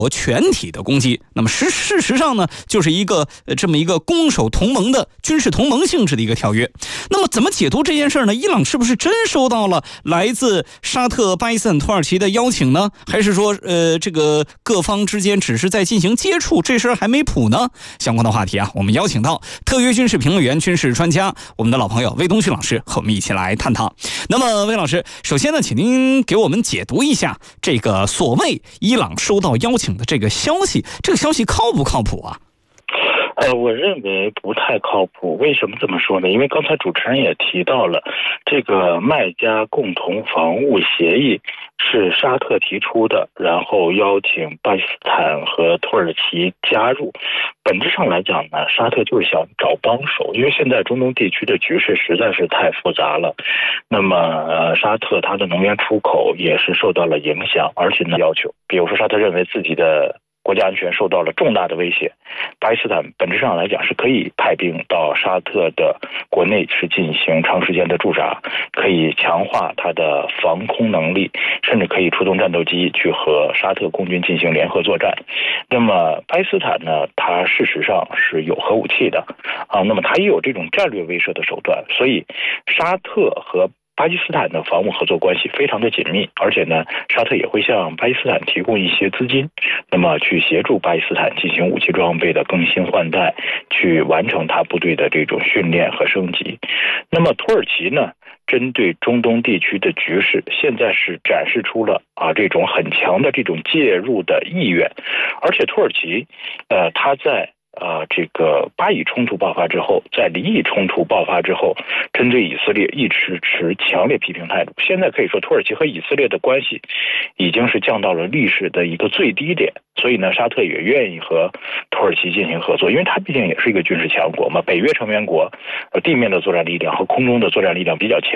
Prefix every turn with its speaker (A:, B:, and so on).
A: 全体的攻击。那么事实上呢，就是这么一个攻守同盟的军事同盟性质的一个条约。那么怎么解读这件事呢？伊朗是不是真收到了来自沙特、巴基斯坦、土耳其的邀请呢？还是说这个各方之间只是在进行接触，这事儿还没谱呢？相关的话题啊，我们邀请到特约军事评论员、军事专家我们的老朋友魏东勋老师和我们一起来探讨。那么魏老师，首先呢，请您给我们解读一下这个所谓伊朗收到邀请的这个消息，这个消息靠不靠谱啊？
B: 我认为不太靠谱。为什么这么说呢？因为刚才主持人也提到了，这个麦加共同防务协议是沙特提出的，然后邀请巴基斯坦和土耳其加入。本质上来讲呢，沙特就是想找帮手，因为现在中东地区的局势实在是太复杂了。那么沙特它的能源出口也是受到了影响，而且呢要求，比如说沙特认为自己的国家安全受到了重大的威胁，巴基斯坦本质上来讲是可以派兵到沙特的国内去进行长时间的驻扎，可以强化它的防空能力，甚至可以出动战斗机去和沙特空军进行联合作战。那么巴基斯坦呢，它事实上是有核武器的那么它也有这种战略威慑的手段，所以沙特和巴基斯坦的防务合作关系非常的紧密，而且呢，沙特也会向巴基斯坦提供一些资金，那么去协助巴基斯坦进行武器装备的更新换代，去完成他部队的这种训练和升级。那么土耳其呢，针对中东地区的局势，现在是展示出了这种很强的这种介入的意愿，而且土耳其他在这个巴以冲突爆发之后，在黎以冲突爆发之后，针对以色列一直持强烈批评态度。现在可以说土耳其和以色列的关系已经是降到了历史的一个最低点，所以呢，沙特也愿意和土耳其进行合作，因为它毕竟也是一个军事强国嘛，北约成员国地面的作战力量和空中的作战力量比较强。